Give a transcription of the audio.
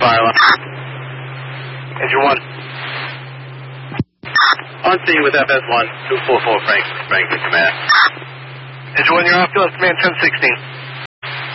Fire. Engine 1. On scene with FS1, 244 Franklin Command. Engine 1, you're off to us, command 1016.